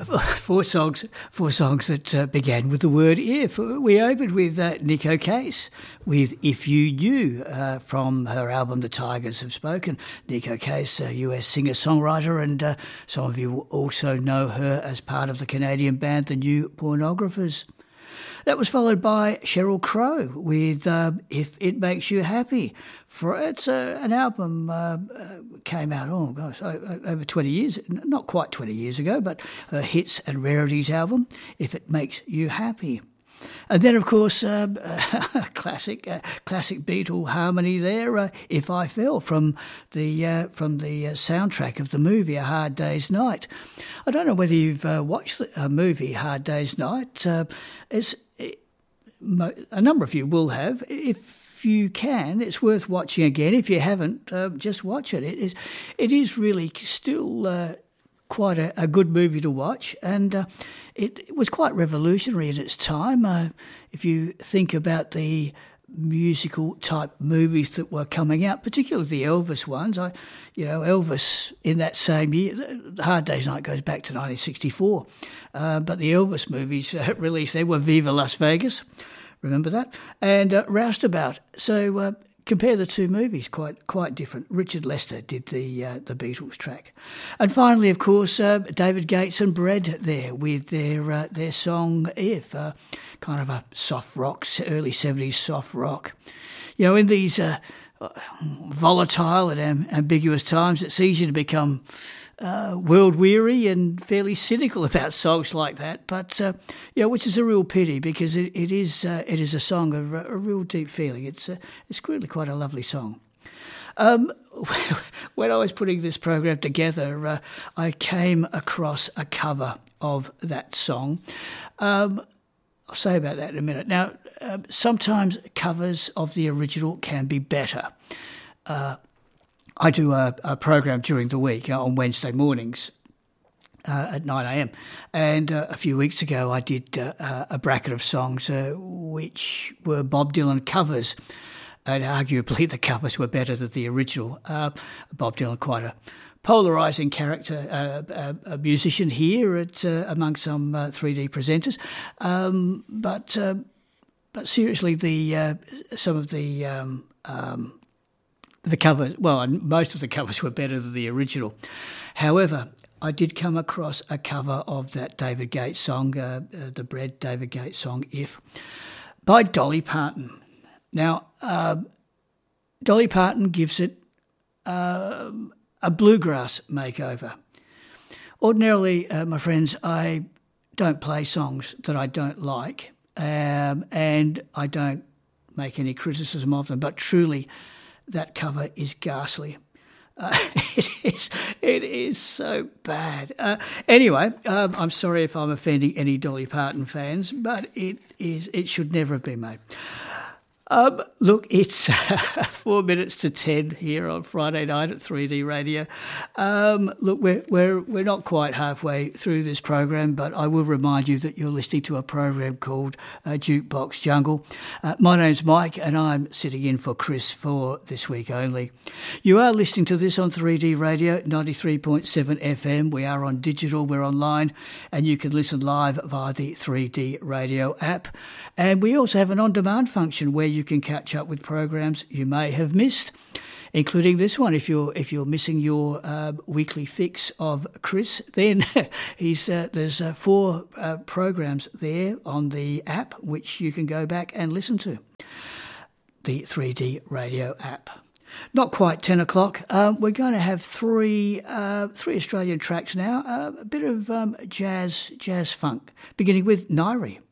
four songs that began with the word if. We opened with Nico Case with If You Knew from her album The Tigers Have Spoken. Nico Case, a US singer-songwriter, and some of you also know her as part of the Canadian band The New Pornographers. That was followed by Sheryl Crow with If It Makes You Happy. It's an album came out, over 20 years, not quite 20 years ago, but her Hits and Rarities album, If It Makes You Happy. And then, of course, classic Beatle harmony there, If I Fell, from the soundtrack of the movie A Hard Day's Night. I don't know whether you've watched the movie Hard Day's Night. A number of you will have. If you can, it's worth watching again. If you haven't, just watch it. It is really still quite a good movie to watch, and it was quite revolutionary in its time. If you think about the musical type movies that were coming out, particularly the Elvis ones. Elvis in that same year, Hard Day's Night goes back to 1964, but the Elvis movies released there were Viva Las Vegas, remember that, and Roustabout. So compare the two movies, quite different. Richard Lester did the Beatles track. And finally, of course, David Gates and Bread there with their song If, kind of a soft rock, early 70s soft rock. In these volatile and ambiguous times, it's easy to become world-weary and fairly cynical about songs like that, but which is a real pity, because it is a song of a real deep feeling. It's really quite a lovely song. When I was putting this program together, I came across a cover of that song. I'll say about that in a minute. Now, sometimes covers of the original can be better. I do a program during the week on Wednesday mornings at 9 a.m. And a few weeks ago I did a bracket of songs which were Bob Dylan covers. And arguably the covers were better than the original. Bob Dylan, quite a polarising character, a musician here among some 3D presenters. But seriously, some of the covers, most of the covers were better than the original. However, I did come across a cover of that David Gates song, the Bread David Gates song, If, by Dolly Parton. Now, Dolly Parton gives it a bluegrass makeover. Ordinarily, my friends, I don't play songs that I don't like, and I don't make any criticism of them, but truly, that cover is ghastly. It is so bad. Anyway, I'm sorry if I'm offending any Dolly Parton fans, but it should never have been made. Look, it's 4 minutes to 10 here on Friday night at 3D Radio. Look, we're not quite halfway through this program, but I will remind you that you're listening to a program called Jukebox Jungle. My name's Mike, and I'm sitting in for Chris for this week only. You are listening to this on 3D Radio, 93.7 FM. We are on digital, we're online, and you can listen live via the 3D Radio app. And we also have an on-demand function where you can catch up with programs you may have missed, including this one. If you're missing your weekly fix of Chris, then there's 4 programs there on the app which you can go back and listen to. The 3D Radio app. Not quite 10 o'clock. We're going to have three Australian tracks now. A bit of jazz funk, beginning with Nairi.